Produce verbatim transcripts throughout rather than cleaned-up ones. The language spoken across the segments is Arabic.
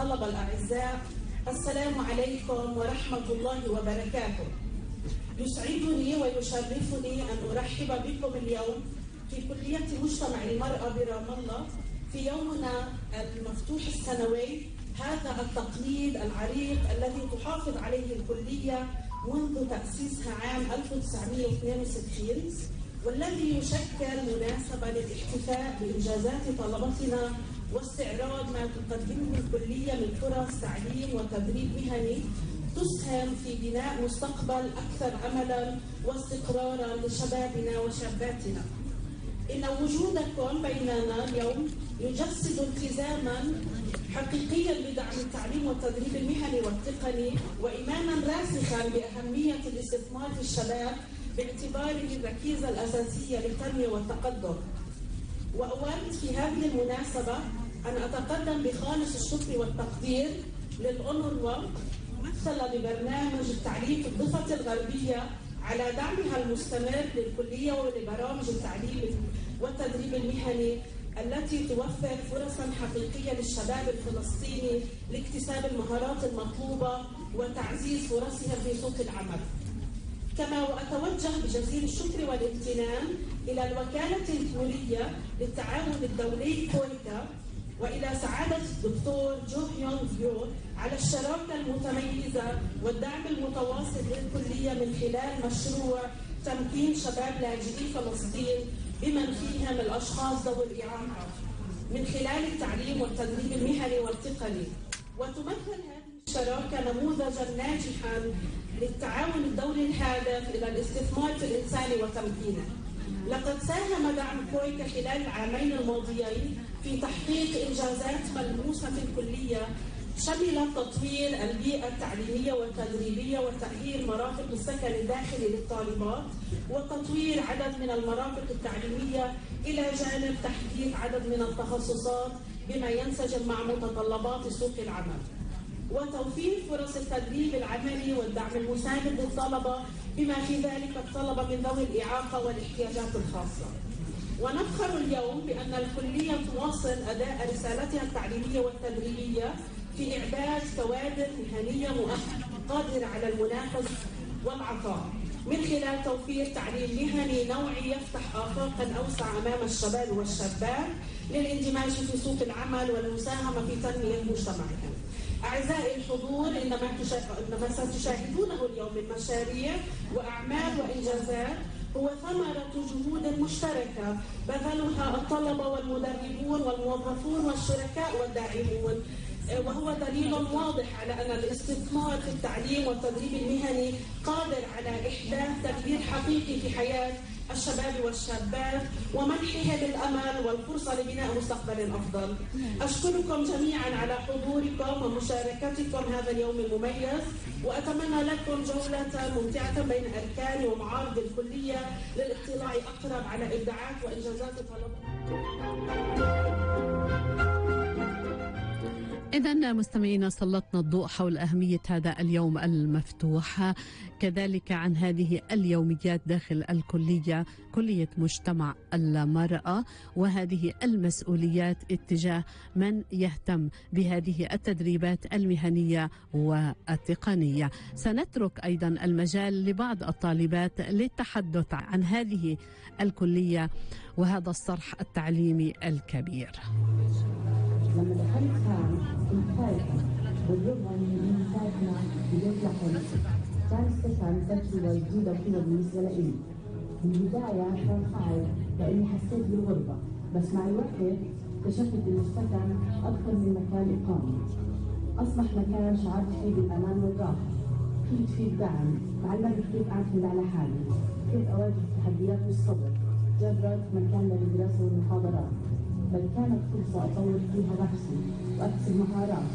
الطلبة الأعزاء، السلام عليكم ورحمة الله وبركاته. يسعدني ويشرفني أن أرحب بكم اليوم في كلية مجتمع المرأة برام الله في يومنا المفتوح السنوي، هذا التقليد العريق الذي تحافظ عليه الكلية منذ تأسيسها عام ألف وتسعمائة واثنين وستين، والذي يشكل مناسبة للاحتفاء بإنجازات طلبتنا واستعراض ما تقدمه الكلية من فرص تعليم وتدريب مهني تسهم في بناء مستقبل أكثر أملا واستقرارا لشبابنا وشاباتنا. إن وجودكم بيننا اليوم يجسد التزاما حقيقيا بدعم التعليم والتدريب المهني والتقني، وإيمانا راسخا بأهمية الاستثمار في الشباب باعتباره الركيزة الأساسية للتنمية والتقدم. وأود في هذه المناسبة أن أتقدم بخالص الشكر والتقدير للأونروا ممثلة ببرنامج التعليم في الضفة الغربية على دعمها المستمر للكلية ولبرامج التعليم والتدريب المهني التي توفر فرصا حقيقية للشباب الفلسطيني لاكتساب المهارات المطلوبة وتعزيز فرصهم في سوق العمل. كما وأتوجه بجزيل الشكر والامتنان إلى الوكالة الكورية للتعاون الدولي كويتا وإلى سعادة الدكتور جو هيونغ يو على الشراكة المتميزة والدعم المتواصل للكلية من خلال مشروع تمكين شباب لاجئي فلسطين بمن فيهم الأشخاص ذوي الإعاقة من خلال التعليم والتدريب المهني والتقني. وتمثل هذه الشراكة نموذجا ناجحا للتعاون الدولي الهادف إلى الاستثمار في الإنسان وتمكينه. لقد ساهم دعم كويتا خلال العامين الماضيين في تحقيق إنجازات ملموسة في الكلية شملت تطوير البيئة التعليمية والتدريبية وتأهيل مرافق السكن الداخلي للطالبات وتطوير عدد من المرافق التعليمية إلى جانب تحديث عدد من التخصصات بما ينسجم مع متطلبات سوق العمل، وتوفير فرص التدريب العملي والدعم المساند للطلبة بما في ذلك الطلبة من ذوي الإعاقة والاحتياجات الخاصة. ونفخر اليوم بأن الكلية تواصل أداء رسالتها التعليمية والتدريبية في إعداد كوادر مهنية مؤهلة وقادرة على المنافسة والعطاء من خلال توفير تعليم مهني نوعي يفتح آفاقا أوسع أمام الشباب والشابات للاندماج في سوق العمل والمساهمة في تنمية مجتمعهم. أعزائي الحضور، إنما إنما ستشاهدونه اليوم من مشاريع وأعمال وإنجازات هو ثمرة جهود مشتركة بذلها الطلبة والمدربون والموظفون والشركاء والداعمون، وهو دليل واضح على أن الاستثمار في التعليم والتدريب المهني قادر على إحداث تغيير حقيقي في حياة الشباب والشابات ومنحهم الأمل والفرصة لبناء مستقبل أفضل. أشكركم جميعا على حضوركم ومشاركتكم هذا اليوم المميز، وأتمنى لكم جولة ممتعة بين أركان ومعارض الكلية للاطلاع أقرب على إبداعات وإنجازات طلبة. إذن مستمعينا، سلطنا الضوء حول أهمية هذا اليوم المفتوح، كذلك عن هذه اليوميات داخل الكلية، كلية مجتمع المرأة، وهذه المسؤوليات اتجاه من يهتم بهذه التدريبات المهنية والتقنية. سنترك أيضا المجال لبعض الطالبات للتحدث عن هذه الكلية وهذا الصرح التعليمي الكبير. لما دخلت كان كنت خايفة والرغم من خايفة بديت لحظة كان السكن تجربة جديدة وحلوة بالنسبة لإلي. من البداية كان خايف لأني حسيت بالغربة، بس مع الوقت اكتشفت إن السكن أكثر من مكان إقامة. أصبح مكان شعرت فيه بالأمان والراحة، كنت فيه الدعم، تعلمت كيف أعتمد على حالي، كيف أواجه التحديات والصبر، جربت مكان للدراسة والمحاضرات، بل كانت فرصة أطور فيها نفسي وأكسب مهارات.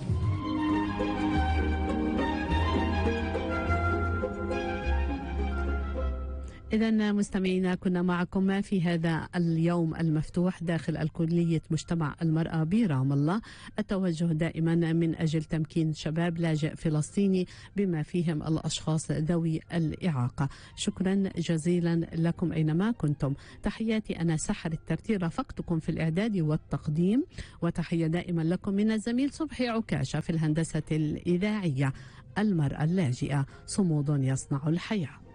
إذا مستمعينا كنا معكم في هذا اليوم المفتوح داخل الكلية مجتمع المرأة برام الله، التوجه دائما من أجل تمكين شباب لاجئ فلسطيني بما فيهم الأشخاص ذوي الإعاقة. شكرا جزيلا لكم أينما كنتم. تحياتي أنا سحر الترتيب، رافقتكم في الإعداد والتقديم، وتحية دائما لكم من الزميل صبحي عكاشة في الهندسة الإذاعية. المرأة اللاجئة صمود يصنع الحياة.